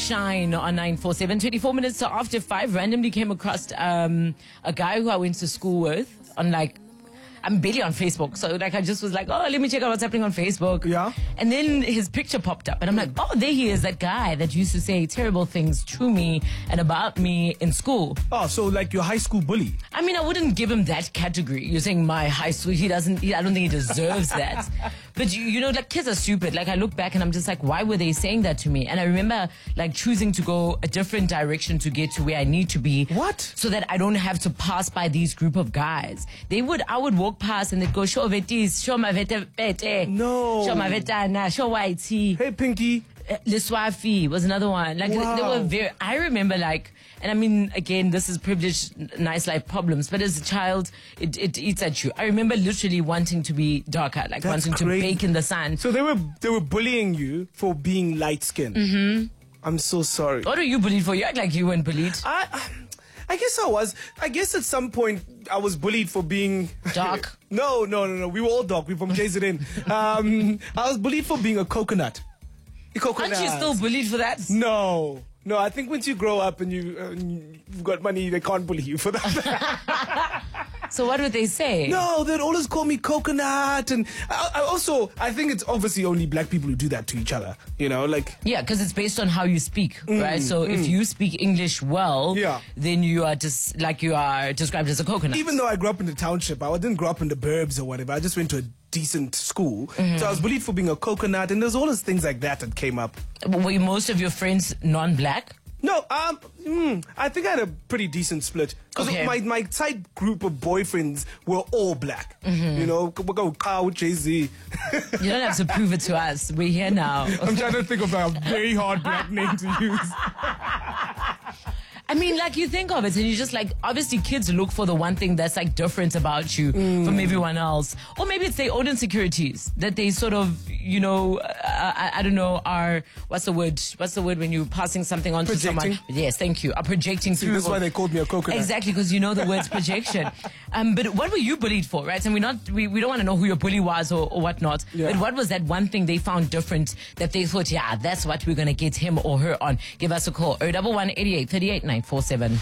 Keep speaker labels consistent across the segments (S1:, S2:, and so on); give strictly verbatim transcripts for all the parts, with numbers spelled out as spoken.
S1: Shine on nine four seven. twenty-four minutes to after five, randomly came across um, a guy who I went to school with on like, I'm barely on Facebook. So like I just was like, oh, let me check out what's happening on Facebook.
S2: Yeah.
S1: And then his picture popped up and I'm like, oh, there he is, that guy that used to say terrible things to me and about me in school.
S2: Oh, so like your high school bully.
S1: I mean, I wouldn't give him that category. You're saying my high school, he doesn't, he, I don't think he deserves that. But you, you know, like kids are stupid. Like I look back and I'm just like, why were they saying that to me? And I remember like choosing to go a different direction to get to where I need to be.
S2: What?
S1: So that I don't have to pass by these group of guys. They would, I would walk past and they'd go, show vetis, show my vete, vete.
S2: No.
S1: Show my vetana, show whitey.
S2: Hey, Pinky.
S1: Liswafi was another one. Like
S2: Wow.
S1: they were very, I remember like, and I mean, again, this is privileged, nice life problems, but as a child, it, it eats at you. I remember literally wanting to be darker, like
S2: That's
S1: wanting
S2: crazy.
S1: to bake in the sun.
S2: So they were they were bullying you for being light skinned. Mm-hmm. I'm so sorry.
S1: What are you bullied for? You act like you weren't bullied.
S2: I, I guess I was. I guess at some point I was bullied for being
S1: Dark?
S2: no, no, no, no. We were all dark. We're from J Z N. Um, I was bullied for being a coconut. A coconut.
S1: Aren't you still bullied for that?
S2: No, no. I think once you grow up and you uh, you've got money, they can't bully you for that.
S1: So what would they say?
S2: No, they'd always call me coconut, and I, I also I think it's obviously only black people who do that to each other. You know, like
S1: Yeah, because it's based on how you speak, right? So if you speak English well,
S2: Yeah.
S1: then you are just like you are described as a coconut.
S2: even though I grew up in the township, I didn't grow up in the burbs or whatever. I just went to a decent school, so I was bullied for being a coconut, and there's all those things like that that came up.
S1: Were most of your friends non-black?
S2: No, um, mm, I think I had a pretty decent split. Because
S1: Okay.
S2: my, my tight group of boyfriends were all black. You know, we go Kyle, Jay-Z.
S1: You don't have to prove it to us. We're here now.
S2: I'm trying to think of a very hard black name to use.
S1: I mean, like you think of it and you just like, obviously kids look for the one thing that's like different about you from everyone else. Or maybe it's their own insecurities that they sort of, you know, uh, I, I don't know, are, what's the word? What's the word when you're passing something on to
S2: Projecting.
S1: someone? Yes, thank you. Are projecting to
S2: That's
S1: people.
S2: why they called me a coconut.
S1: Exactly, because you know the word's projection. Um, but what were you bullied for, right? And we're not, we, we don't want to know who your bully was or, or whatnot.
S2: Yeah.
S1: But what was that one thing they found different that they thought, yeah, that's what we're going to get him or her on? Give us a call. oh one one, eighty-eight, thirty-eight, nine four seven.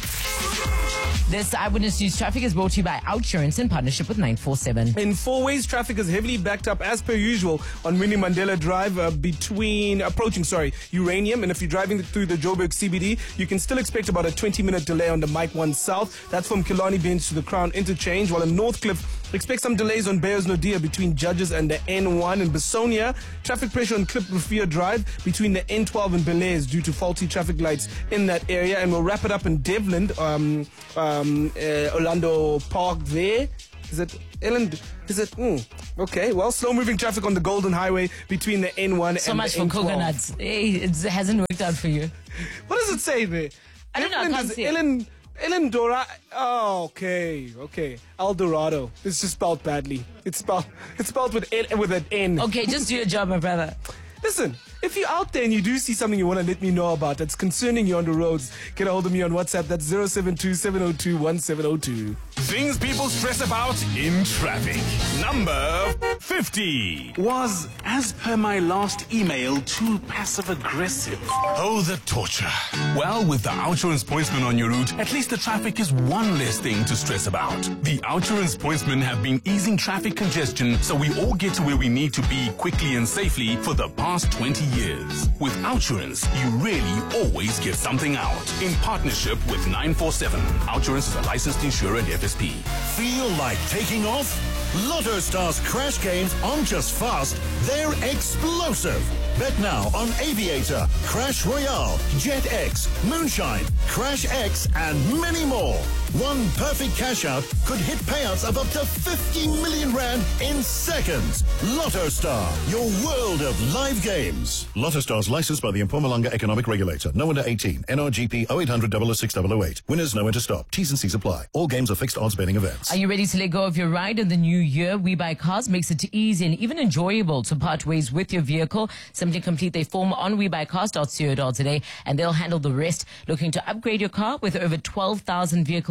S1: This Eyewitness News Traffic is brought to you by Outsurance in partnership with nine four seven.
S2: In four ways, traffic is heavily backed up as per usual on Winnie Mandela Drive uh, between, approaching, sorry, Uranium. And if you're driving through the Joburg C B D, you can still expect about a twenty minute delay on the Mike one South. That's from Killarney Bench to the Crown Interchange. While in Northcliffe, expect some delays on Bayers Nodia between Judges and the N one. In Besonia, traffic pressure on Klip Rufia Drive between the N twelve and Belair due to faulty traffic lights in that area. And we'll wrap it up in Devland, um, um, uh, Orlando Park there. Is it Ellen? Is it? Mm, okay. Well, slow moving traffic on the Golden Highway between the N one
S1: So
S2: and
S1: much
S2: the
S1: for
S2: N twelve.
S1: coconuts. Hey, it hasn't worked out for you.
S2: What does it say there?
S1: I don't know, I
S2: Devland
S1: can't
S2: is
S1: see it.
S2: Ellen. Ellen Dora. Oh, okay, okay. El Dorado. It's just spelled badly. It's spelled. It's spelled with N, with an N.
S1: Okay, just do your job, my brother.
S2: Listen, if you're out there and you do see something you want to let me know about that's concerning you on the roads, get a hold of me on WhatsApp. That's zero seven two, seven zero two, one seven zero two.
S3: Things people stress about in traffic. Number fifty.
S4: Was, as per my last email, too passive-aggressive?
S3: Oh, the torture. Well, with the Outsurance Pointsman on your route, at least the traffic is one less thing to stress about. The Outsurance Pointsmen have been easing traffic congestion so we all get to where we need to be quickly and safely for the past twenty years. With Outsurance, you really always get something out. In partnership with nine four seven. Outsurance is a licensed insurer and F S P.
S5: Feel like taking off? Lotto Stars Crash Games aren't just fast, they're explosive. Bet now on Aviator, Crash Royale, Jet X, Moonshine, Crash X, and many more. One perfect cash out could hit payouts of up to fifty million rand in seconds. Lotto Star, your world of live games. Lotto Stars licensed by the Mpumalanga Economic Regulator. No under eighteen. N R G P oh eight hundred, double oh six, double oh eight. Winners know when to stop. T's and C's apply. All games are fixed odds betting events.
S1: Are you ready to let go of your ride in the new year? We Buy Cars makes it easy and even enjoyable to part ways with your vehicle. Simply complete their form on we buy cars dot co dot za and they'll handle the rest. Looking to upgrade your car with over twelve thousand vehicles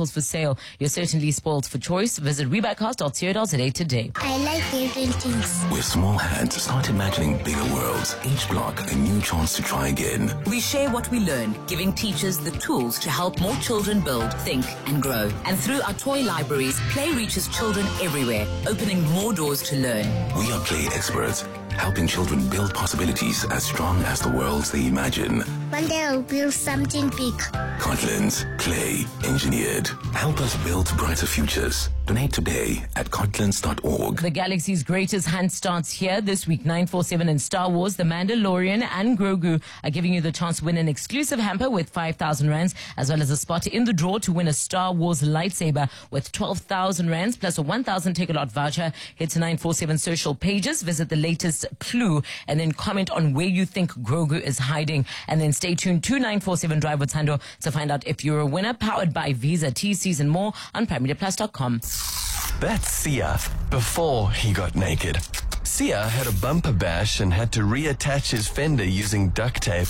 S1: vehicles for sale. You're certainly spoiled for choice. Visit rebuycars dot co dot za today.
S6: I like building things.
S7: With small hands, start imagining bigger worlds. Each block, a new chance to try again.
S8: We share what we learn, giving teachers the tools to help more children build, think and grow. And through our toy libraries, play reaches children everywhere, opening more doors to learn.
S7: We are play experts, helping children build possibilities as strong as the worlds they imagine.
S6: One day I'll build something big.
S7: Cortland's Play Engineered. Help us build brighter futures. Donate today at cortlands dot org.
S1: The galaxy's greatest hunt starts here this week. nine forty-seven in Star Wars, The Mandalorian and Grogu are giving you the chance to win an exclusive hamper with five thousand rands, as well as a spot in the draw to win a Star Wars lightsaber with twelve thousand rands plus a one thousand Takealot voucher. Head to nine forty-seven social pages, visit the latest clue, and then comment on where you think Grogu is hiding. And then stay tuned to nine forty-seven Drive with Thando to find out if you're a winner. Powered by Visa, T Cs and more on prime media plus dot com.
S9: That's Sia before he got naked. Sia had a bumper bash and had to reattach his fender using duct tape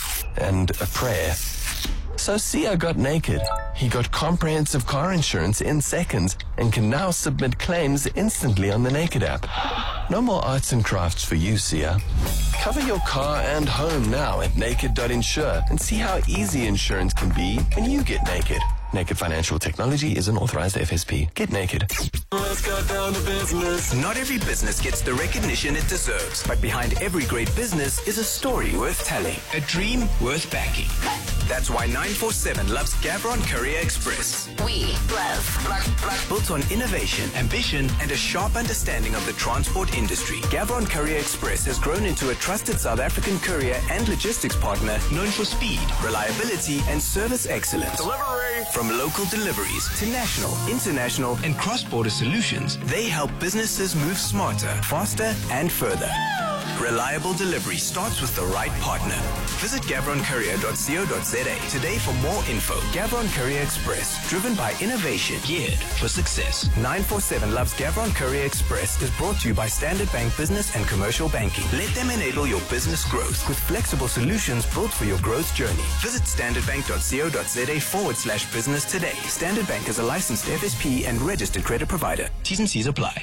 S9: and a prayer. So Sia got naked. He got comprehensive car insurance in seconds and can now submit claims instantly on the Naked app. No more arts and crafts for you, Sia. Cover your car and home now at naked dot insure and see how easy insurance can be when you get naked. Naked Financial Technology is an authorized F S P. Get naked.
S10: Let's go down to business. Not every business gets the recognition it deserves, but behind every great business is a story worth telling, a dream worth backing. That's why nine forty-seven loves Gavron Courier Express.
S8: We love
S10: Black, black. Built on innovation, ambition, and a sharp understanding of the transport industry, Gavron Courier Express has grown into a trusted South African courier and logistics partner known for speed, reliability, and service excellence.
S5: Delivery.
S10: From local deliveries to national, international, and cross-border solutions, they help businesses move smarter, faster, and further. Reliable delivery starts with the right partner. Visit gavron courier dot co dot za today for more info. Gavron Courier Express, driven by innovation, geared for success. nine forty-seven Loves Gavron Courier Express is brought to you by Standard Bank Business and Commercial Banking. Let them enable your business growth with flexible solutions built for your growth journey. Visit standard bank dot co dot za forward slash business today. Standard Bank is a licensed F S P and registered credit provider. T's and C's apply.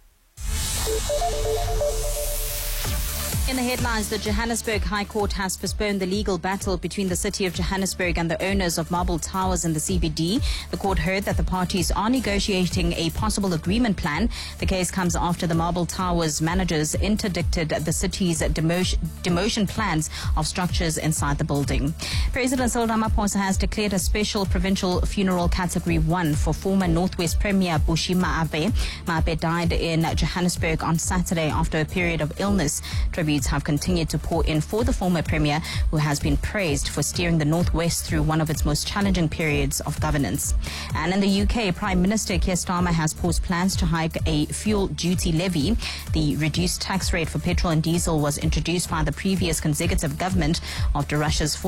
S11: In the headlines, the Johannesburg High Court has postponed the legal battle between the city of Johannesburg and the owners of Marble Towers in the C B D. The court heard that the parties are negotiating a possible agreement plan. The case comes after the Marble Towers managers interdicted the city's demotion, demotion plans of structures inside the building. President Cyril Ramaphosa has declared a special provincial funeral category one for former Northwest Premier Bushi Maape. Maape died in Johannesburg on Saturday after a period of illness. Tributes have continued to pour in for the former premier, who has been praised for steering the Northwest through one of its most challenging periods of governance. And in the U K, Prime Minister Keir Starmer has paused plans to hike a fuel duty levy. The reduced tax rate for petrol and diesel was introduced by the previous Conservative government after Russia's